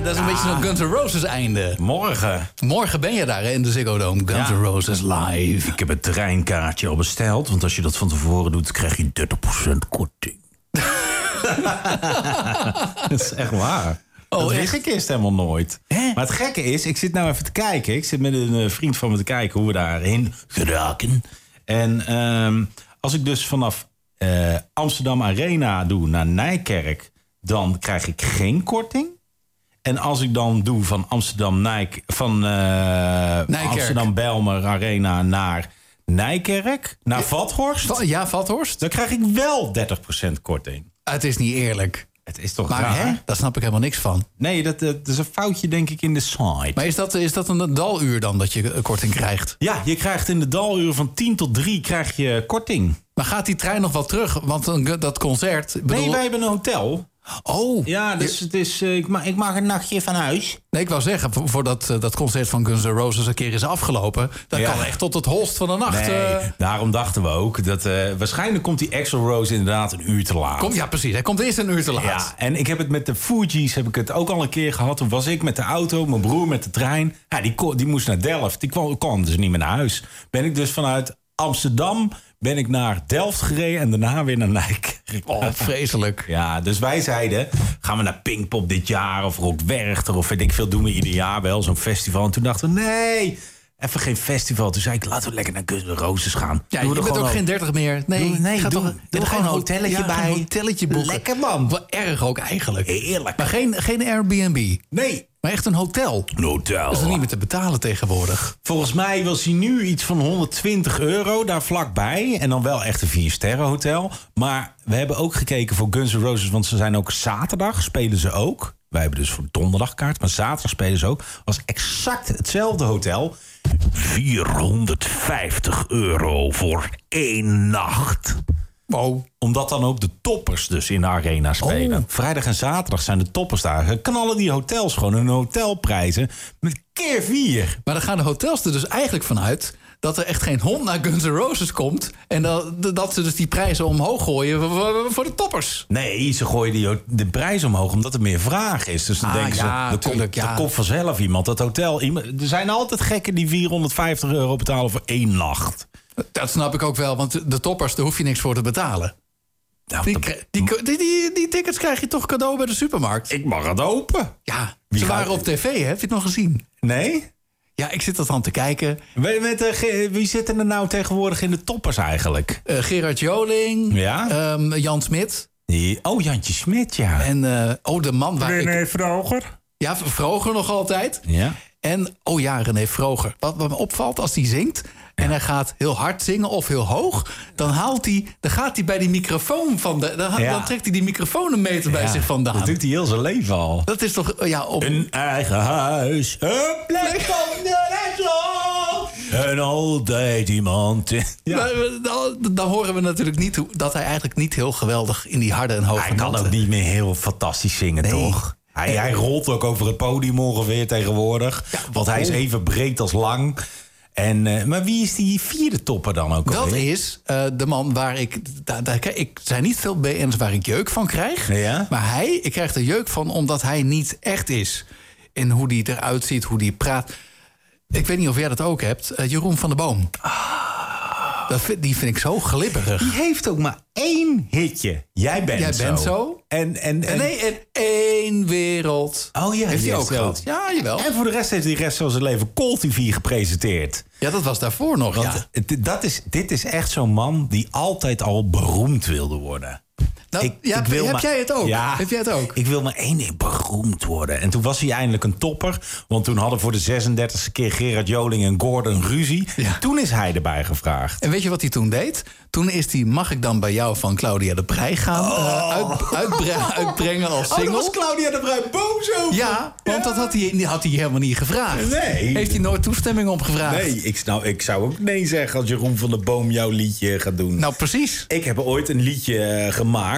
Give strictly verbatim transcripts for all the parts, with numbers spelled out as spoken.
dat is een ja. beetje een Guns N' Roses einde. Morgen. Morgen ben je daar hè, in de Ziggo Dome. Guns N' ja. Roses live. Ik heb het treinkaartje al besteld. Want als je dat van tevoren doet, krijg je dertig procent korting. Dat is echt waar. Oh, dat wist ik eerst helemaal nooit. Hè? Maar het gekke is, ik zit nou even te kijken. Ik zit met een vriend van me te kijken hoe we daarheen geraken. En um, als ik dus vanaf uh, Amsterdam Arena doe naar Nijkerk, dan krijg ik geen korting. En als ik dan doe van Amsterdam Nijk, van uh, Amsterdam Bijlmer Arena naar Nijkerk, naar Vathorst. Ja, Vathorst. Dan krijg ik wel dertig procent korting. Het is niet eerlijk. Het is toch maar raar? Hè? Daar snap ik helemaal niks van. Nee, dat, dat is een foutje denk ik in de site. Maar is dat, is dat een daluur dan dat je korting krijgt? Ja, je krijgt in de daluur van tien tot drie krijg je korting. Maar gaat die trein nog wel terug? Want een, dat concert... Bedoel... Nee, wij hebben een hotel. Oh. Ja, dus het is, uh, ik, ma- ik mag een nachtje van huis. Nee, ik wou zeggen, voordat uh, dat concert van Guns N' Roses een keer is afgelopen... dan ja. kan echt tot het holst van de nacht... Nee, uh... daarom dachten we ook dat... Uh, waarschijnlijk komt die Axl Rose inderdaad een uur te laat. Kom, ja, precies. Hij komt eerst een uur te laat. Ja, en ik heb het met de Fugees heb ik het ook al een keer gehad. Toen was ik met de auto, mijn broer met de trein. Ja, die, ko- die moest naar Delft. Die kwam, kwam dus niet meer naar huis. Ben ik dus vanuit Amsterdam... ben ik naar Delft gereden en daarna weer naar Nijkerk. Oh, vreselijk. Ja, dus wij zeiden, gaan we naar Pinkpop dit jaar... of Rock Werchter of weet ik veel, doen we ieder jaar wel zo'n festival. En toen dachten we, nee, even geen festival. Toen zei ik, laten we lekker naar Guns N' Roses gaan. Ja, je bent ook geen dertig meer. Nee, doe, nee ga doe, toch, doe er gewoon een hotelletje ja, bij. Een hotelletje boeken. Lekker man. Wat erg ook eigenlijk. Heerlijk. Maar geen, geen Airbnb. Nee. Maar echt een hotel. Een hotel. Dat is er niet meer te betalen tegenwoordig. Volgens mij was hij nu iets van honderdtwintig euro daar vlakbij. En dan wel echt een vier sterren hotel. Maar we hebben ook gekeken voor Guns N' Roses. Want ze zijn ook zaterdag, spelen ze ook. Wij hebben dus voor donderdag kaart. Maar zaterdag spelen ze ook. Was exact hetzelfde hotel. vierhonderdvijftig euro voor één nacht. Wow. Omdat dan ook de toppers dus in de arena spelen. Oh. Vrijdag en zaterdag zijn de toppers daar. Knallen die hotels gewoon hun hotelprijzen met keer vier. Maar dan gaan de hotels er dus eigenlijk vanuit... dat er echt geen hond naar Guns N' Roses komt... en dat, dat ze dus die prijzen omhoog gooien voor de toppers. Nee, ze gooien die, de prijs omhoog omdat er meer vraag is. Dus dan ah, denken ja, ze, er tuurlijk, komt, ja. er komt vanzelf iemand. Dat hotel, er zijn altijd gekken die vierhonderdvijftig euro betalen voor één nacht. Dat snap ik ook wel, want de toppers, daar hoef je niks voor te betalen. Nou, die, dat... die, die, die, die tickets krijg je toch cadeau bij de supermarkt? Ik mag het open. Ja, Wie ze gaat... waren op tv, hè? Heb je het nog gezien? Nee? Ja, ik zit dat aan te kijken. Met, met, uh, wie zitten er nou tegenwoordig in de toppers eigenlijk? Uh, Gerard Joling, ja? um, Jan Smit. Die, oh, Jantje Smit, ja. En uh, oh, de man waar René ik... Vroger. Ja, Vroger nog altijd. Ja. En, oh ja, René Vroger. Wat, wat me opvalt, als hij zingt... en hij gaat heel hard zingen of heel hoog... dan, haalt hij, dan gaat hij bij die microfoon van de... dan, ja. dan trekt hij die microfoon een meter bij ja, zich vandaan. Dat doet hij heel zijn leven al. Dat is toch... Ja, op... Een eigen huis, een plek van de zon... en altijd iemand... Ja. Maar, dan, dan horen we natuurlijk niet hoe, dat hij eigenlijk niet heel geweldig... in die harde en hoge Hij kan noten. ook niet meer heel fantastisch zingen, nee. toch? Hij, hij rolt ook over het podium ongeveer tegenwoordig. Ja, want hij is even breed als lang... En, uh, maar wie is die vierde topper dan ook? Dat alweer? is uh, de man waar ik... Da, da, ik zijn niet veel B N's waar ik jeuk van krijg. Ja? Maar hij, ik krijg er jeuk van omdat hij niet echt is. En hoe die eruit ziet, hoe die praat. Ik weet niet of jij dat ook hebt. Uh, Jeroen van der Boom. Ah. Dat vind, die vind ik zo glibberig. Die heeft ook maar één hitje. Jij bent Jij zo. bent zo. En, en, en... Nee, en één wereld. Oh ja, heeft hij ook zo. gehad. Ja, jawel. En voor de rest heeft hij de rest van zijn leven Cold T V gepresenteerd. Ja, dat was daarvoor nog, Want ja. dat is, dit is echt zo'n man die altijd al beroemd wilde worden. Nou, ik, ja, ik wil heb maar, jij het ook? Ja, heb jij het ook? Ik wil maar één ding, beroemd worden. En toen was hij eindelijk een topper. Want toen hadden voor de zesendertigste keer Gerard Joling en Gordon ruzie. Ja. Toen is hij erbij gevraagd. En weet je wat hij toen deed? Toen is hij Mag ik dan bij jou van Claudia de Breij gaan oh. uh, uit, uitbre- uitbrengen als single. Oh, dat was Claudia de Breij boos over. Ja, want ja. dat had hij, had hij helemaal niet gevraagd. Nee. Heeft hij nooit toestemming op gevraagd? Nee, ik, nou, ik zou ook nee zeggen als Jeroen van der Boom jouw liedje gaat doen. Nou, precies. Ik heb ooit een liedje gemaakt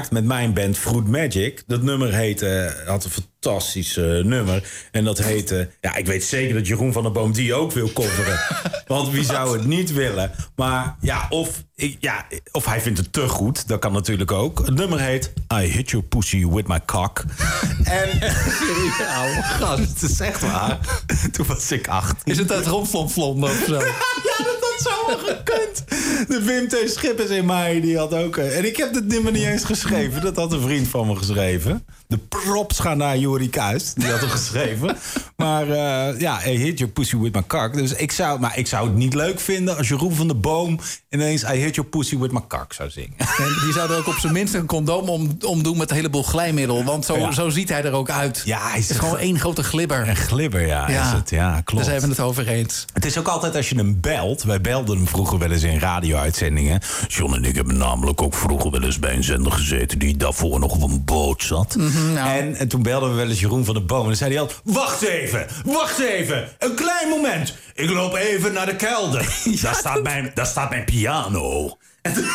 gemaakt met mijn band Fruit Magic. Dat nummer heette, had een fantastisch uh, nummer. En dat heette... Ja, ik weet zeker dat Jeroen van der Boom die ook wil coveren. Want wie zou het niet willen? Maar ja, of, ja, of hij vindt het te goed. Dat kan natuurlijk ook. Het nummer heet I Hit Your Pussy With My Cock. En... Ja, gast. Het is echt waar. Toen was ik acht. Is het uit Ronflonflon of zo? Ja, dat had zo wel gekund. De Wim T. Schippers in mij, die had ook... En ik heb dit nummer niet eens geschreven. Dat had een vriend van me geschreven. De props gaan naar Jori Kuist. Die had hem geschreven. Maar uh, ja, I hit your pussy with my cock. Dus ik zou, maar ik zou het niet leuk vinden als Jeroen van der Boom ineens I hit your pussy with my cock zou zingen. En die zou er ook op zijn minst een condoom om, omdoen met een heleboel glijmiddel. Want zo, ja. zo ziet hij er ook uit. Ja, hij is het is gewoon één grote glibber. Een glibber, ja, ja. Is het. Ja, klopt. Daar zijn we het over eens. Het is ook altijd als je hem belt. Wij belden hem vroeger wel eens in radio-uitzendingen. John en ik hebben namelijk ook vroeger wel eens bij een zender gezeten die daarvoor nog op een boot zat. Mm-hmm, nou. en, en toen belden we wel eens Jeroen van der Boom. En dan zei hij altijd, wacht even, wacht even. Een klein moment. Ik loop even naar de kelder. ja, daar, staat mijn, daar staat mijn piano. En toen...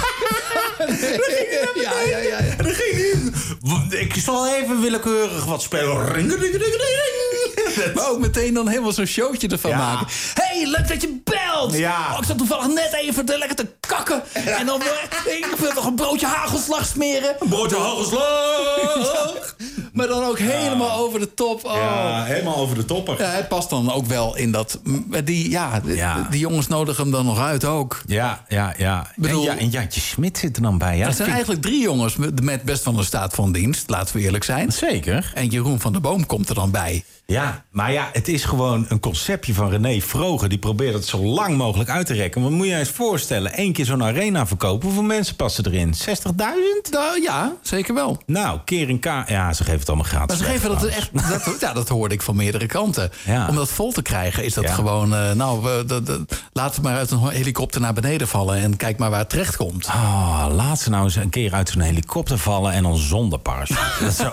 ja, ja, ja, ja. En dan ging hij... Ik zal even willekeurig wat spelen. Ring, ring, ring, ring. Maar ook meteen dan helemaal zo'n showtje ervan ja. maken. Hé, hey, leuk dat je belt! Ja. Oh, ik zat toevallig net even te lekker te kakken. Ja. En dan uh, ik wil toch een broodje hagelslag smeren. Een broodje hagelslag! Maar dan ook helemaal ja. over de top. Oh. Ja, helemaal over de topper. Ja, het past dan ook wel in dat... Die, ja, ja. die jongens nodigen hem dan nog uit ook. Ja, ja, ja. Bedoel, en, ja en Jantje Smit zit er dan bij. Ja, er zijn vind... eigenlijk drie jongens met best van de staat van dienst. Laten we eerlijk zijn. Zeker. En Jeroen van der Boom komt er dan bij. Ja, maar ja, het is gewoon een conceptje van René Vroger. Die probeert het zo lang mogelijk uit te rekken. Want moet je je eens voorstellen, één keer zo'n arena verkopen. Hoeveel mensen passen erin? zestigduizend? Nou, ja, zeker wel. Nou, keer in kaart. Ja, ze geven het allemaal gratis. Maar ze geven dat echt. Dat, ja, dat hoorde ik van meerdere kanten. Ja. Om dat vol te krijgen is dat ja. gewoon. Uh, nou, we, de, de, laat het maar uit een helikopter naar beneden vallen. En kijk maar waar het terecht komt. Oh, laat ze nou eens een keer uit zo'n helikopter vallen. En dan zonder parachute. Dat zou